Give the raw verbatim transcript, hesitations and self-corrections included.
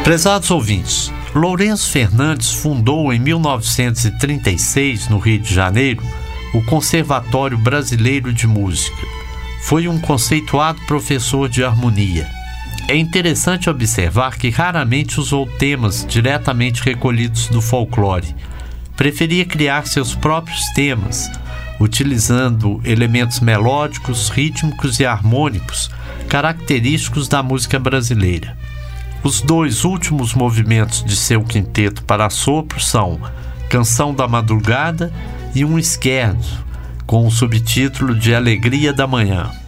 Prezados ouvintes, Lourenço Fernandes fundou em mil novecentos e trinta e seis, no Rio de Janeiro, o Conservatório Brasileiro de Música. Foi um conceituado professor de harmonia. É interessante observar que raramente usou temas diretamente recolhidos do folclore. Preferia criar seus próprios temas, utilizando elementos melódicos, rítmicos e harmônicos característicos da música brasileira. Os dois últimos movimentos de seu quinteto para sopro são Canção da Madrugada e um esquerdo, com o subtítulo de Alegria da Manhã.